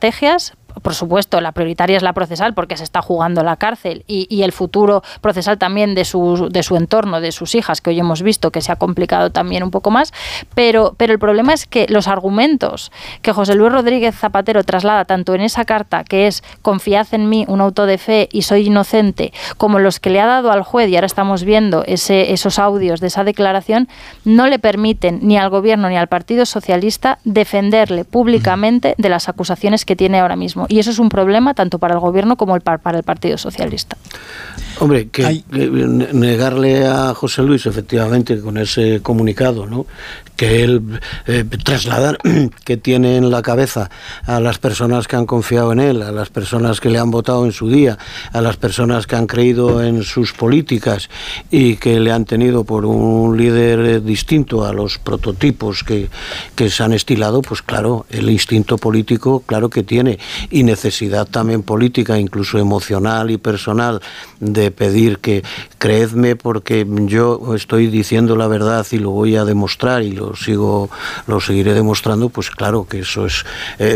estrategias. Por supuesto, la prioritaria es la procesal porque se está jugando la cárcel y el futuro procesal también de su entorno, de sus hijas, que hoy hemos visto que se ha complicado también un poco más, pero el problema es que los argumentos que José Luis Rodríguez Zapatero traslada tanto en esa carta, que es confiad en mí, un auto de fe y soy inocente, como los que le ha dado al juez, y ahora estamos viendo esos audios de esa declaración, no le permiten ni al Gobierno ni al Partido Socialista defenderle públicamente de las acusaciones que tiene ahora mismo. Y eso es un problema tanto para el Gobierno como para el Partido Socialista. Hombre, que negarle a José Luis, efectivamente, con ese comunicado, ¿no?, que él trasladar que tiene en la cabeza a las personas que han confiado en él, a las personas que le han votado en su día, a las personas que han creído en sus políticas y que le han tenido por un líder distinto a los prototipos que se han estilado, pues claro, el instinto político, claro que tiene, y necesidad también política, incluso emocional y personal, de pedir que creedme porque yo estoy diciendo la verdad y lo voy a demostrar y lo seguiré demostrando, pues claro que eso es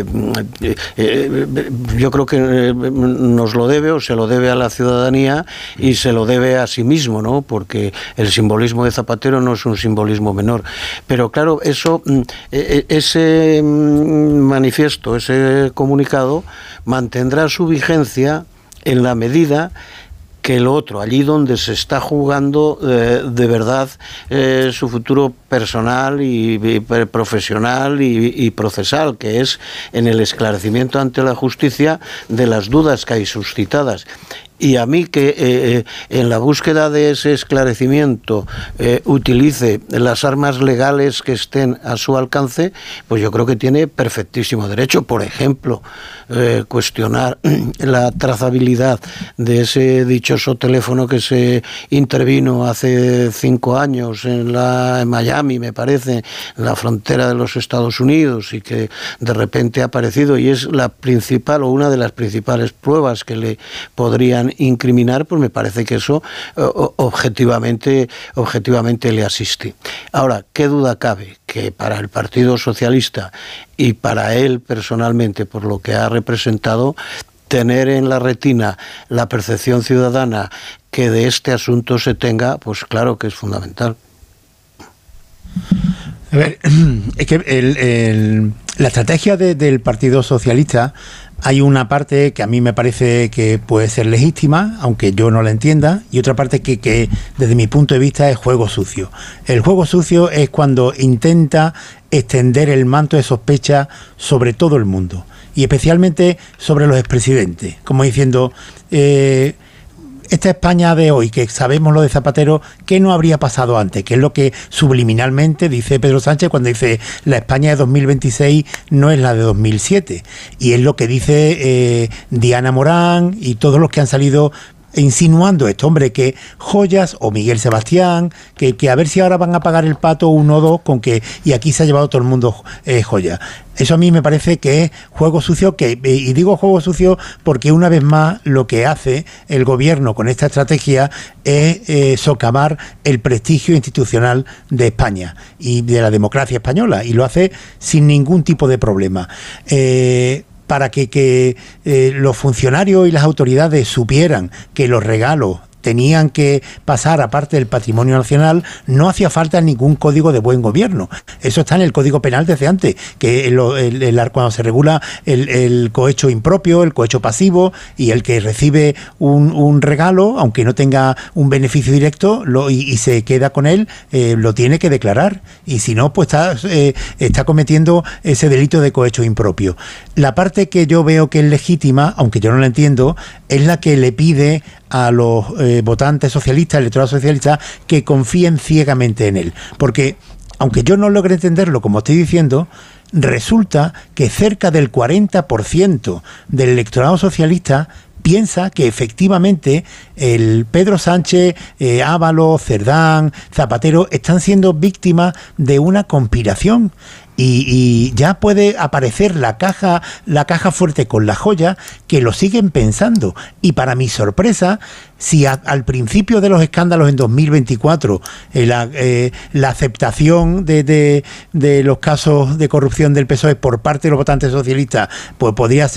yo creo que nos lo debe, o se lo debe a la ciudadanía y se lo debe a sí mismo, ¿no?, porque el simbolismo de Zapatero no es un simbolismo menor, pero claro, eso ese manifiesto, ese comunicado mantendrá su vigencia en la medida que el otro, allí donde se está jugando de verdad su futuro personal y profesional y procesal, que es en el esclarecimiento ante la justicia de las dudas que hay suscitadas. Y a mí que en la búsqueda de ese esclarecimiento utilice las armas legales que estén a su alcance, pues yo creo que tiene perfectísimo derecho. Por ejemplo, cuestionar la trazabilidad de ese dichoso teléfono que se intervino hace 5 años en Miami, me parece, en la frontera de los Estados Unidos, y que de repente ha aparecido, y es la principal o una de las principales pruebas que le podrían incriminar, pues me parece que eso objetivamente le asiste. Ahora, ¿qué duda cabe? Que para el Partido Socialista y para él personalmente, por lo que ha representado, tener en la retina la percepción ciudadana que de este asunto se tenga, pues claro que es fundamental. A ver, es que la estrategia del Partido Socialista, hay una parte que a mí me parece que puede ser legítima, aunque yo no la entienda, y otra parte que desde mi punto de vista es juego sucio. El juego sucio es cuando intenta extender el manto de sospecha sobre todo el mundo, y especialmente sobre los expresidentes, como diciendo... esta España de hoy, que sabemos lo de Zapatero, ¿qué no habría pasado antes? Que es lo que subliminalmente dice Pedro Sánchez cuando dice la España de 2026 no es la de 2007. Y es lo que dice Diana Morán y todos los que han salido insinuando esto, hombre, que Joyas o Miguel Sebastián, que a ver si ahora van a pagar el pato 1 o 2 con que, y aquí se ha llevado todo el mundo Joyas. Eso a mí me parece que es juego sucio, y digo juego sucio porque una vez más lo que hace el gobierno con esta estrategia es socavar el prestigio institucional de España y de la democracia española, y lo hace sin ningún tipo de problema. Para que los funcionarios y las autoridades supieran que los regalos tenían que pasar aparte del patrimonio nacional, no hacía falta ningún código de buen gobierno. Eso está en el Código Penal desde antes, que cuando se regula el cohecho impropio, el cohecho pasivo, y el que recibe un regalo, aunque no tenga un beneficio directo, y se queda con él, lo tiene que declarar, y si no, pues está cometiendo ese delito de cohecho impropio. La parte que yo veo que es legítima, aunque yo no la entiendo, es la que le pide a los votantes socialistas, electorado socialista, que confíen ciegamente en él. Porque, aunque yo no logre entenderlo, como estoy diciendo, resulta que cerca del 40% del electorado socialista piensa que efectivamente el Pedro Sánchez, Ábalos, Cerdán, Zapatero están siendo víctimas de una conspiración. Y ya puede aparecer la caja fuerte con la joya, que lo siguen pensando. Y para mi sorpresa, si al principio de los escándalos en 2024 la aceptación de los casos de corrupción del PSOE por parte de los votantes socialistas pues podría ser